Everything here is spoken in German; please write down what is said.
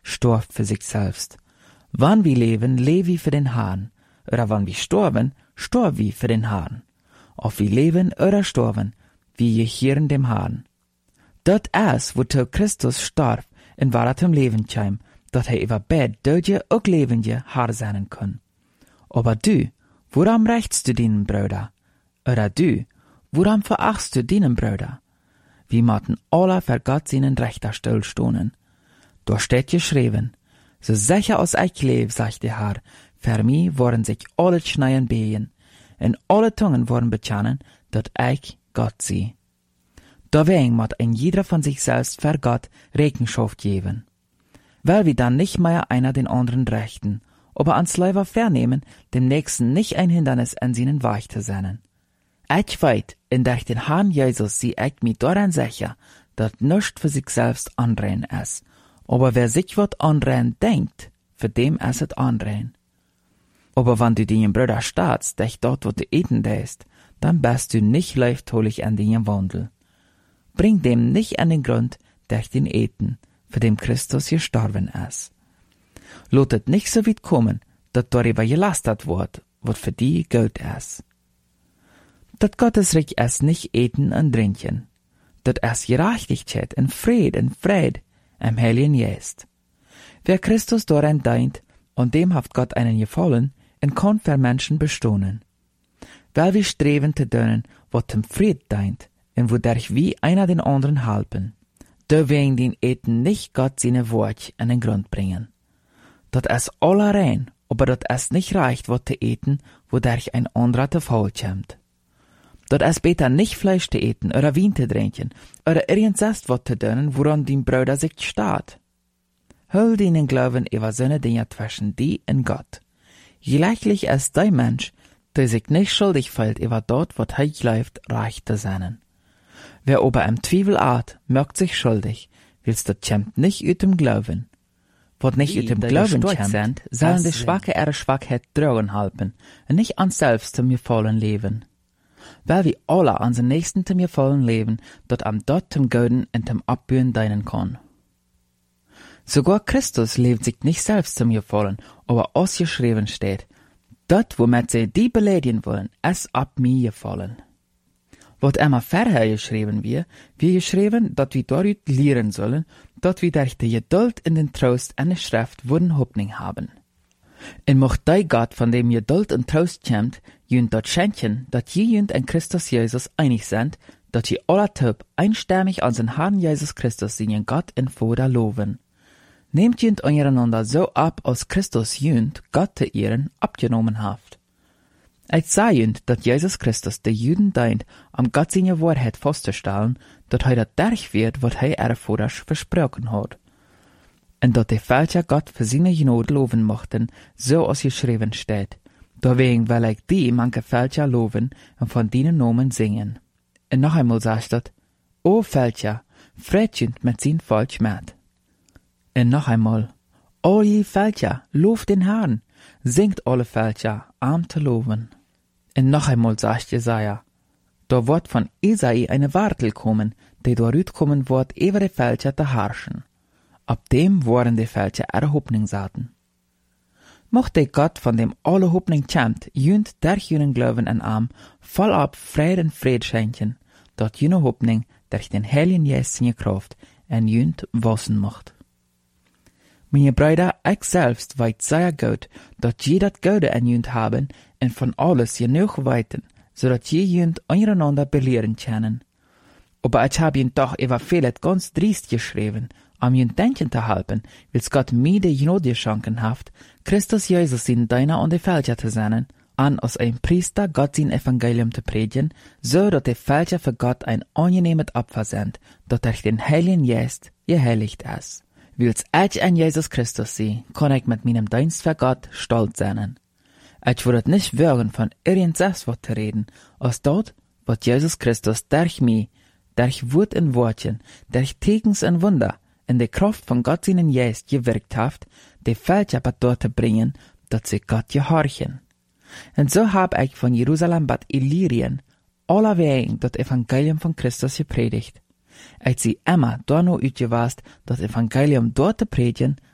storft für sich selbst. Wann wir leben, leben wir für den Herrn. Oder wann wir sterben, sterben wir für den Herrn. Ob wir leben oder sterben, wir gehören dem Herrn. Dat is, wozu Christus starb en waar het hem leven kwam, dat hij über bed dode ook levende Herr sein kann. Aber du, woran rächst du deinen Bruder? Oder du, woran verachtst du deinen Bruder? Wir mochten alle für Gott seinen Richterstuhl stohnen. Da steht geschrieben, so sicher als ich lebe, sagt der Herr, für mich wollen sich alle Schneien behen, und alle Zungen wollen bekennen, dass ich Gott sei. Deswegen muss ein jeder von sich selbst für Gott Rechenschaft geben. Weil wir dann nicht mehr einer den anderen rechten, aber ans Leiber vernehmen, dem Nächsten nicht ein Hindernis an seinen Weg zu sein. Ich weiß, in durch den Herrn Jesus sie ich mir daran sicher, dass nichts für sich selbst anrein ist. Aber wer sich wat anrein denkt, für dem ist es anrein. Aber wenn du deinen Bruder staatst, dich dort, wo du eten lässt, dann bist du nicht leiftolig an deinem Wandel. Bring dem nicht an den Grund, durch den Eten, für dem Christus gestorben ist. Lotet nicht so weit kommen, dass darüber gelastet wird, was für die Geld ist. Dat Gottes Reich ist nicht Eten und Trinken. Dat ist Gerechtigkeit und Frieden im Heiligen Geist. Wer Christus daran dient, und dem hat Gott einen gefallen, und kann für Menschen bestohnen. Weil wir streben zu tun, was dem Fried dient, und wodurch wir einer den anderen helfen. Deswegen den Eten nicht Gott seine Wort an den Grund bringen. Dat ist alle rein, aber dat ist nicht reicht, was zu eten, wodurch ein anderer zu Fall kommt. Dat ist besser nicht Fleisch zu eten, oder Wein zu trinken, oder irgendwas was zu tun, woran dein Bruder sich steht. Hol deinen Glauben über seine Dinge zwischen die und Gott. Gleichlich ist der Mensch, der sich nicht schuldig fühlt über dort, was er glaubt, reich zu sein. Wer aber im Zweifel art, merkt sich schuldig, willst das kommt nicht aus dem Glauben. Was nicht aus dem Glauben kommt, sollen die Schwache ihre Schwachheit tragen halten, und nicht an selbst zum gefallen leben. Weil wir alle an den Nächsten zum gefallen leben, dort am dort zum Göden und zum Abbühen dienen kann. Sogar Christus lebt sich nicht selbst zum gefallen, aber ausgeschrieben steht, dort, womit sie die beleidigen wollen, ist ab mir gefallen. Was immer vorher geschrieben wir geschrieben, dass wir dort lehren sollen, dass wir durch die Geduld in den Trost an der Schrift würden Hoffnung haben. Und mocht der Gott, von dem Geduld und Trost kommt, jünd dort schenken, dass je jünd in Christus Jesus einig sind, dass je alle Typ einstimmig an den Herrn Jesus Christus seinen Gott in Vater loben. Nehmt jünd eureinander so ab, als Christus jünd Gott zu ehren abgenommen haft. Ich sah jünd, dass Jesus Christus der Juden dient, am Gott seine Wahrheit festzustellen, dass er das durch wird, was er ihre Vater versprochen hat. Und dass die Fälscher Gott für seine Gnade loben mochten, so als geschrieben steht. Deswegen will ich die manche Fälscher loben und von denen Namen singen. Und noch einmal sagt das, O Fälscher, freut mit sein Volk mit. Und noch einmal, O je Fälscher, lobt den Herrn, singt alle Fälscher, arm zu loben. Und noch einmal sagt Jesaja, da wird von Isai eine Wartel kommen, die dort kommen wird, über die Fälscher zu herrschen. Ab dem waren die Fälscher ihre Hoffnung saten. Mochte Gott, von dem alle Hoffnung kommt, jünd durch jenen Glauben an Arm, voll ab Frieden schenken, dort jene Hoffnung durch den Heiligen Geist seine Kraft en jünd wassen macht. Meine Brüder, ich selbst weiß sehr gut, dass je das Gute an jünd haben und von alles genug weiten, so dass je jünd einander belehren können. Aber ich habe ihn doch über vieles ganz driest geschrieben, um jünd denken zu helfen, wills Gott mir die Gnade geschenken hat, Christus Jesus in deiner und die Fälscher zu sein, an als ein Priester Gott sein Evangelium zu predigen, so dass die Fälscher für Gott ein angenehmes Opfer sind, das durch den Heiligen Geist geheiligt ist. Wills ich an Jesus Christus sehe, kann ich mit meinem Dienst für Gott stolz sein. Ich würde nicht wagen, von irgendwas was zu reden, als dort, was Jesus Christus durch mich, durch Wort und Wortchen, durch Tekens und Wunder, in der Kraft von Gott seinen Geist gewirkt hat, die Fälscher dort zu bringen, dass sie Gott gehorchen. Und so hab ich von Jerusalem bis Illyrien allerwegen das Evangelium von Christus gepredigt. Ich sie immer da noch utgewast, das Evangelium dort zu predigen,